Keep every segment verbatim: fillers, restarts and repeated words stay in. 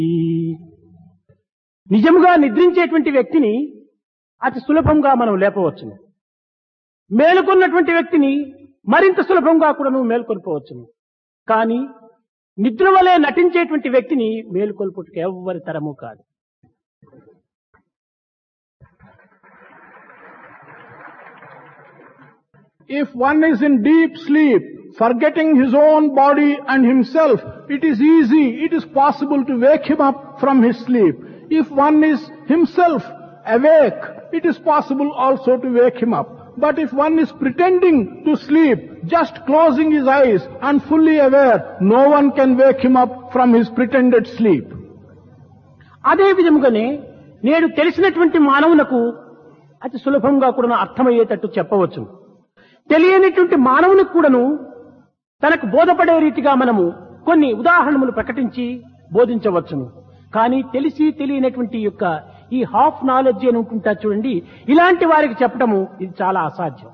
నిజముగా నిద్రించేటువంటి వ్యక్తిని అతి సులభంగా మనం లేపవచ్చును. మేలుకొన్నటువంటి వ్యక్తిని మరింత సులభంగా కూడా నువ్వు మేల్కొల్పవచ్చును. కానీ నిద్ర వలె నటించేటువంటి వ్యక్తిని మేలుకొల్పుటకు ఎవ్వరి తరము కాదు. If one is in deep sleep, forgetting his own body and himself, it is easy, it is possible to wake him up from his sleep. If one is himself awake, it is possible also to wake him up. But if one is pretending to sleep, just closing his eyes and fully aware, no one can wake him up from his pretended sleep. అదే విధముగానే నేడు తెలిసినటువంటి మానవులకు అతి సులభంగా కూడా అర్థమయ్యేటట్టు చెప్పవచ్చు. తెలియనటువంటి మానవునికి కూడాను తనకు బోధపడే రీతిగా మనము కొన్ని ఉదాహరణలు ప్రకటించి బోధించవచ్చును. కానీ తెలిసి తెలియనటువంటి యొక్క ఈ హాఫ్ నాలెడ్జ్ అని ఉంటుంటా చూడండి, ఇలాంటి వారికి చెప్పడము ఇది చాలా అసాధ్యం.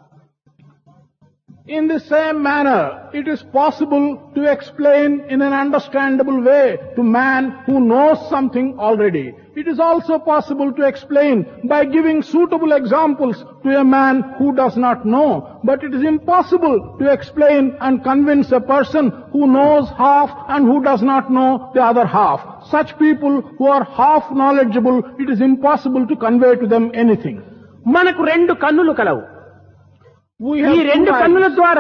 In the same manner, it is possible to explain in an understandable way to man who knows something already. It is also possible to explain by giving suitable examples to a man who does not know. But it is impossible to explain and convince a person who knows half and who does not know the other half. Such people who are half knowledgeable, it is impossible to convey to them anything. మనకు రెండు కన్నులు కలవు. We ఈ have రెండు two eyes. కన్నుల ద్వారా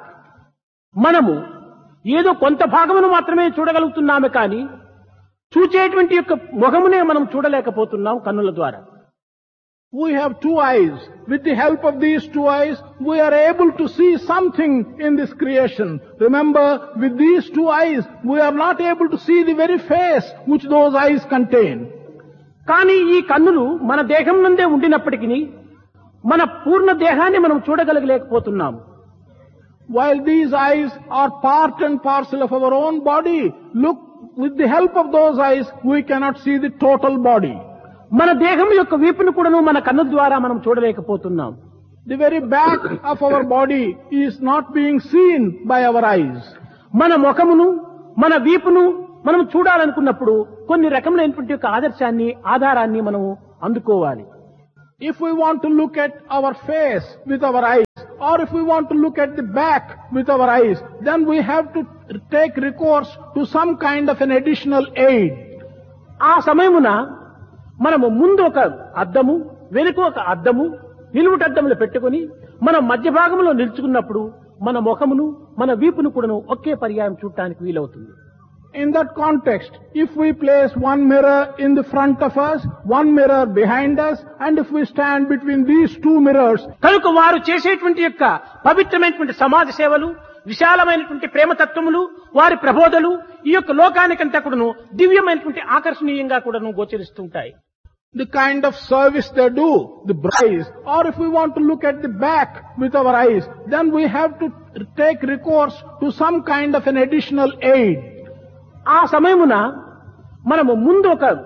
మనము ఏదో కొంత భాగమును మాత్రమే చూడగలుగుతున్నామే కానీ చూచేటువంటి యొక్క ముఖమునే మనం చూడలేకపోతున్నాం కన్నుల ద్వారా. We have two eyes. With the help of these two eyes, we are able to see something in this creation. Remember, with these two eyes, we are not able to see the very face which those eyes contain. కానీ ఈ కన్నులు మన దేహం నందే ఉండినప్పటికీ మన పూర్ణ దేహాన్ని మనం చూడగలగలేకపోతున్నాం. While these eyes are part and parcel of our own body, look, with the help of those eyes, we cannot see the total body. మన దేహం యొక్క వీపును కూడాను మన కన్ను ద్వారా మనం చూడలేకపోతున్నాం. The very back of our body is not being seen by our eyes. మన ముఖమును మన వీపును మనం చూడాలనుకున్నప్పుడు కొన్ని రకములైనటువంటి యొక్క ఆదర్శాన్ని ఆధారాన్ని మనం అందుకోవాలి. If we want to look at our face with our eyes, or if we want to look at the back with our eyes, then we have to take recourse to some kind of an additional aid. ఆ సమయమున మనము ముందు ఒక అద్దము, వెనుక ఒక అద్దము, నిలువుటద్దములు పెట్టుకుని మనం మధ్య భాగంలో నిల్చుకున్నప్పుడు మన ముఖమును మన వీపును కూడాను ఒకే పర్యాయం చూడటానికి వీలవుతుంది. In that context, if we place one mirror in the front of us, one mirror behind us, and if we stand between these two mirrors, కనుక వారు చేసేటువంటి యొక్క పవిత్రమైనటువంటి సమాజ సేవలు, విశాలమైనటువంటి ప్రేమతత్వములు, వారి ప్రబోధలు ఈ యొక్క లోకానికంతా కూడాను దివ్యమైనటువంటి ఆకర్షణీయంగా కూడాను గోచరిస్తుంటాయి. the kind of service they do, the eyes, or if we want to look at the back with our eyes, then we have to take recourse to some kind of an additional aid. ఆ సమయమున మనము ముందు ఒక